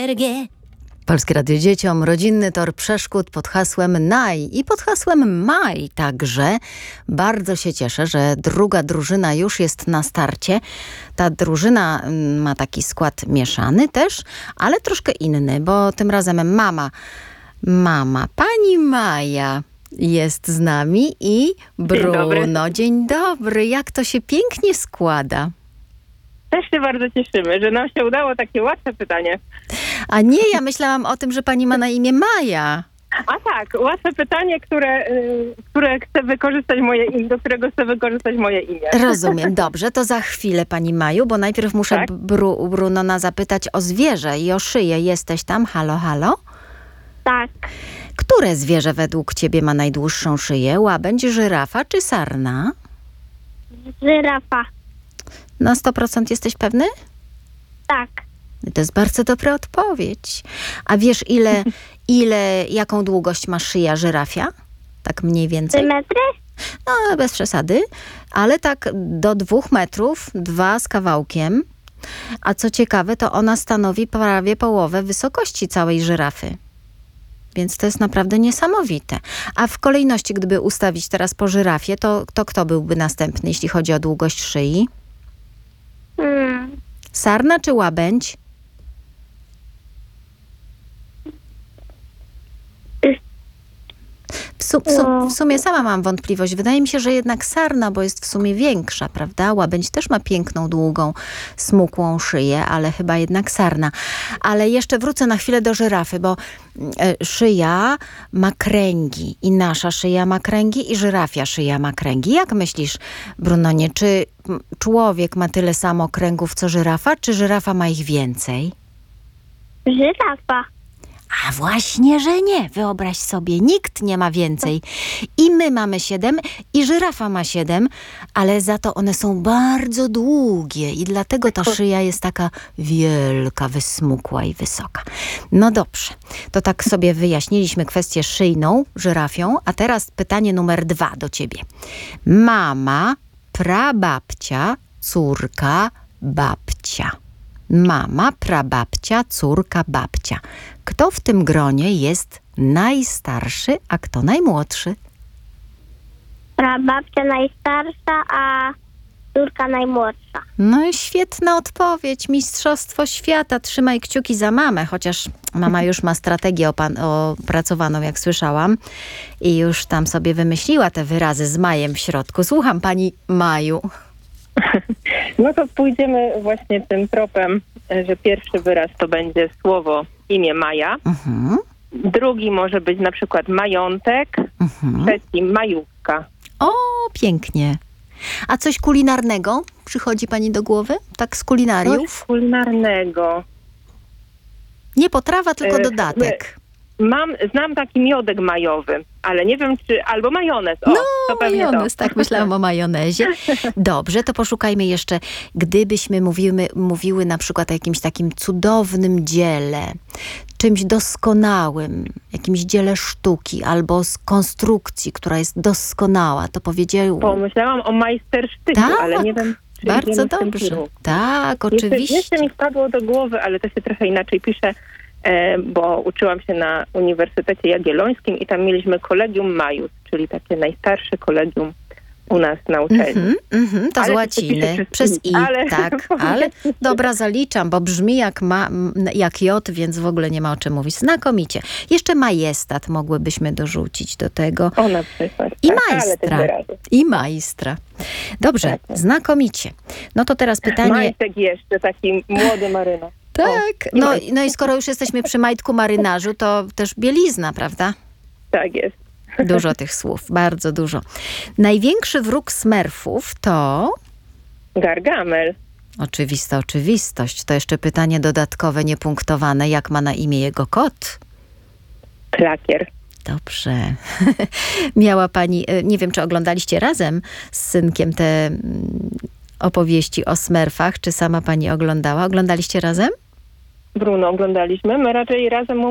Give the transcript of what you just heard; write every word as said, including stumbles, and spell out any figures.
G. Polskie Radio Dzieciom, rodzinny tor przeszkód pod hasłem Naj i pod hasłem Maj także. Bardzo się cieszę, że druga drużyna już jest na starcie. Ta drużyna ma taki skład mieszany też, ale troszkę inny, bo tym razem mama, mama, pani Maja jest z nami i Bruno. Dzień dobry. Dzień dobry. Jak to się pięknie składa. Też się bardzo cieszymy, że nam się udało takie łatwe pytanie. A nie, ja myślałam o tym, że pani ma na imię Maja. A tak, łatwe pytanie, które, y, które chcę wykorzystać moje imię, do którego chcę wykorzystać moje imię. Rozumiem, dobrze, to za chwilę pani Maju, bo najpierw muszę tak? Bru, Brunona zapytać o zwierzę i o szyję. Jesteś tam? Halo, halo? Tak. Które zwierzę według ciebie ma najdłuższą szyję? Łabędź, żyrafa czy sarna? Żyrafa. Na sto procent jesteś pewny? Tak. To jest bardzo dobra odpowiedź. A wiesz, ile, ile, jaką długość ma szyja żyrafia? Tak mniej więcej? Trzy metry? No, bez przesady. Ale tak do dwóch metrów, dwa z kawałkiem. A co ciekawe, to ona stanowi prawie połowę wysokości całej żyrafy. Więc to jest naprawdę niesamowite. A w kolejności, gdyby ustawić teraz po żyrafie, to, to kto byłby następny, jeśli chodzi o długość szyi? Hmm. Sarna czy łabędź? W, su- w, su- w sumie sama mam wątpliwość. Wydaje mi się, że jednak sarna, bo jest w sumie większa, prawda? Łabędź też ma piękną, długą, smukłą szyję, ale chyba jednak sarna. Ale jeszcze wrócę na chwilę do żyrafy, bo y, szyja ma kręgi i nasza szyja ma kręgi i żyrafia szyja ma kręgi. Jak myślisz, Brunonie, czy człowiek ma tyle samo kręgów co żyrafa, czy żyrafa ma ich więcej? Żyrafa. A właśnie, że nie. Wyobraź sobie, nikt nie ma więcej. I my mamy siedem, i żyrafa ma siedem, ale za to one są bardzo długie i dlatego ta szyja jest taka wielka, wysmukła i wysoka. No dobrze, to tak sobie wyjaśniliśmy kwestię szyjną, żyrafią, a teraz pytanie numer dwa do ciebie. Mama, prababcia, córka, babcia. Mama, prababcia, córka, babcia. Kto w tym gronie jest najstarszy, a kto najmłodszy? Prababcia najstarsza, a córka najmłodsza. No i świetna odpowiedź. Mistrzostwo świata. Trzymaj kciuki za mamę, chociaż mama już ma strategię opan- opracowaną, jak słyszałam. I już tam sobie wymyśliła te wyrazy z Majem w środku. Słucham pani Maju. No to pójdziemy właśnie tym tropem, że pierwszy wyraz to będzie słowo, imię Maja. Mhm. Drugi może być na przykład majątek. Mhm. Trzeci majówka. O, pięknie. A coś kulinarnego przychodzi pani do głowy? Tak z kulinariów? Coś kulinarnego. Nie potrawa, tylko E, dodatek. Mam, znam taki miodek majowy, ale nie wiem czy, albo majonez. O, No, to pewnie majonez, to. tak myślałam o majonezie. Dobrze, to poszukajmy jeszcze, gdybyśmy mówiły, mówiły na przykład o jakimś takim cudownym dziele, czymś doskonałym, jakimś dziele sztuki albo z konstrukcji, która jest doskonała, to powiedział... Pomyślałam o majstersztyku, Tak, ale nie wiem, czy bardzo idziemy w tym dobrze. kierunku. Tak, Jeszcze, oczywiście. jeszcze mi wpadło do głowy, ale to się trochę inaczej pisze, e, bo uczyłam się na Uniwersytecie Jagiellońskim i tam mieliśmy Collegium Maius, czyli takie najstarsze kolegium u nas na uczelni. Mhm, mhm, to z Ale to łaciny, się pisze przez przez i, i, ale- tak, ale dobra, zaliczam, bo brzmi jak, ma, m, jak J, więc w ogóle nie ma o czym mówić. Znakomicie. Jeszcze majestat mogłybyśmy dorzucić do tego. O, na przykład. I tak, ale majstra. też wyrazy. I majstra. Dobrze, Tak. znakomicie. No to teraz pytanie... Majtek jeszcze, taki młody marynarz. Tak, i no, majtek. no i skoro już jesteśmy przy majtku marynarzu, to też bielizna, prawda? Tak jest. Dużo tych słów, bardzo dużo. Największy wróg smerfów to... Gargamel. Oczywista oczywistość. To jeszcze pytanie dodatkowe, niepunktowane. Jak ma na imię jego kot? Klakier. Dobrze. Miała pani, nie wiem, czy oglądaliście razem z synkiem te mm, opowieści o smerfach, czy sama pani oglądała? Oglądaliście razem? Bruno oglądaliśmy. My raczej razem